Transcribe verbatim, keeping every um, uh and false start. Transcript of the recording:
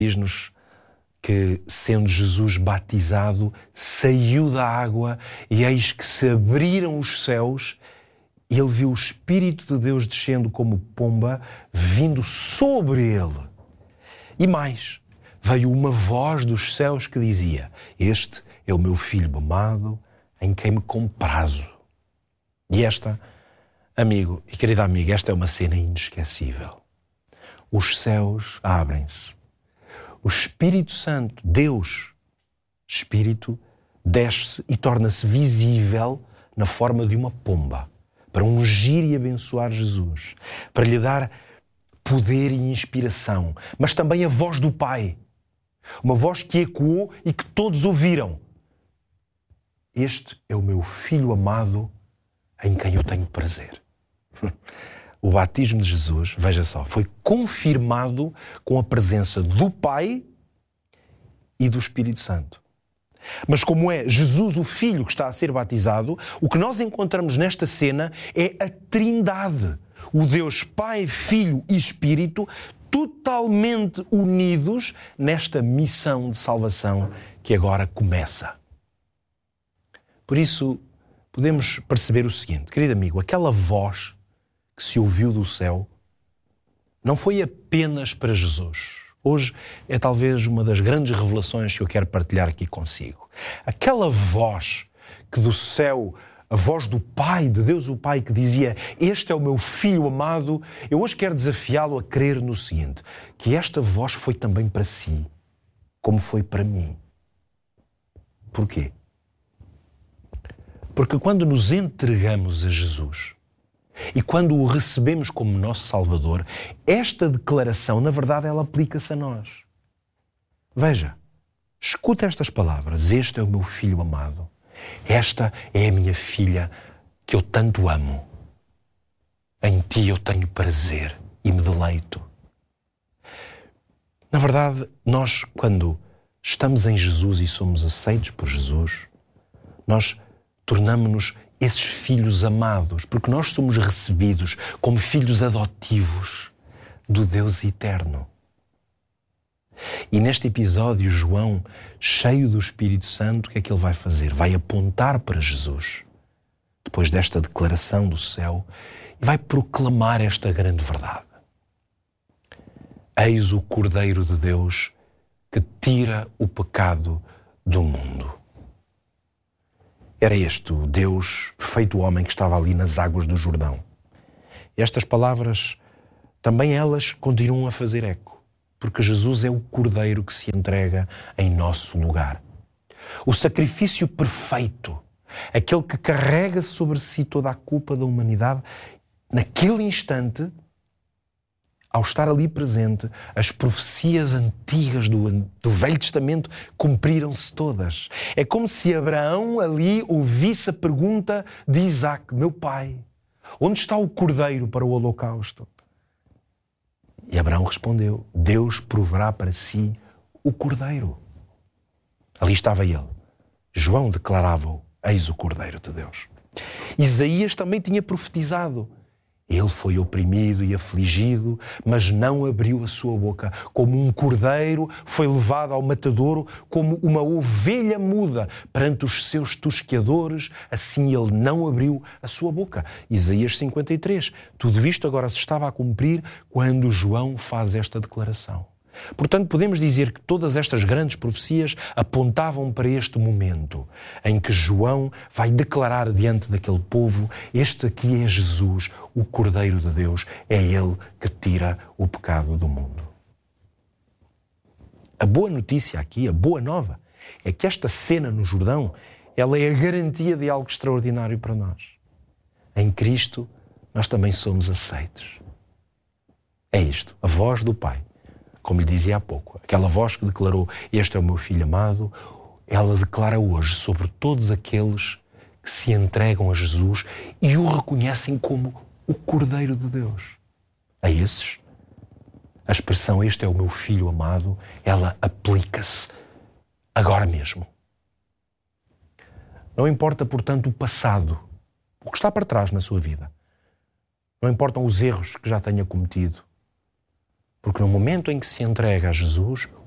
Diz-nos que, sendo Jesus batizado, saiu da água e eis que se abriram os céus e ele viu o Espírito de Deus descendo como pomba, vindo sobre ele. E mais, veio uma voz dos céus que dizia: este é o meu Filho amado, em quem me comprazo. E esta, amigo e querida amiga, esta é uma cena inesquecível. Os céus abrem-se. O Espírito Santo, Deus, Espírito, desce e torna-se visível na forma de uma pomba, para ungir e abençoar Jesus, para lhe dar poder e inspiração, mas também a voz do Pai, uma voz que ecoou e que todos ouviram. Este é o meu Filho amado, em quem eu tenho prazer. O batismo de Jesus, veja só, foi confirmado com a presença do Pai e do Espírito Santo. Mas como é Jesus o Filho que está a ser batizado, o que nós encontramos nesta cena é a Trindade. O Deus Pai, Filho e Espírito totalmente unidos nesta missão de salvação que agora começa. Por isso, podemos perceber o seguinte, querido amigo, aquela voz que se ouviu do céu não foi apenas para Jesus. Hoje é talvez uma das grandes revelações que eu quero partilhar aqui consigo. Aquela voz que do céu, a voz do Pai, de Deus o Pai, que dizia: este é o meu Filho amado, eu hoje quero desafiá-lo a crer no seguinte, que esta voz foi também para si, como foi para mim. Porquê? Porque quando nos entregamos a Jesus e quando o recebemos como nosso Salvador, esta declaração, na verdade, ela aplica-se a nós. Veja, escuta estas palavras: este é o meu Filho amado, esta é a minha filha que eu tanto amo, em ti eu tenho prazer e me deleito. Na verdade, nós, quando estamos em Jesus e somos aceitos por Jesus, nós tornamo-nos esses filhos amados, porque nós somos recebidos como filhos adotivos do Deus eterno. E neste episódio, João, cheio do Espírito Santo, o que é que ele vai fazer? Vai apontar para Jesus, depois desta declaração do céu, e vai proclamar esta grande verdade. Eis o Cordeiro de Deus que tira o pecado do mundo. Era este o Deus feito homem que estava ali nas águas do Jordão. E estas palavras, também elas continuam a fazer eco, porque Jesus é o Cordeiro que se entrega em nosso lugar. O sacrifício perfeito, aquele que carrega sobre si toda a culpa da humanidade, naquele instante, ao estar ali presente, as profecias antigas do, do Velho Testamento cumpriram-se todas. É como se Abraão ali ouvisse a pergunta de Isaac: meu pai, onde está o cordeiro para o holocausto? E Abraão respondeu: Deus proverá para si o cordeiro. Ali estava ele. João declarava-o: eis o Cordeiro de Deus. Isaías também tinha profetizado: ele foi oprimido e afligido, mas não abriu a sua boca. Como um cordeiro foi levado ao matadouro, como uma ovelha muda perante os seus tosqueadores, assim ele não abriu a sua boca. Isaías cinquenta e três. Tudo isto agora se estava a cumprir quando João faz esta declaração. Portanto, podemos dizer que todas estas grandes profecias apontavam para este momento em que João vai declarar diante daquele povo: este aqui é Jesus, o Cordeiro de Deus, é Ele que tira o pecado do mundo. A boa notícia aqui, a boa nova, é que esta cena no Jordão, ela é a garantia de algo extraordinário para nós. Em Cristo, nós também somos aceitos. É isto, a voz do Pai. Como lhe dizia há pouco, aquela voz que declarou: este é o meu Filho amado, ela declara hoje sobre todos aqueles que se entregam a Jesus e o reconhecem como o Cordeiro de Deus. A esses, a expressão este é o meu Filho amado, ela aplica-se agora mesmo. Não importa, portanto, o passado, o que está para trás na sua vida. Não importam os erros que já tenha cometido. Porque no momento em que se entrega a Jesus,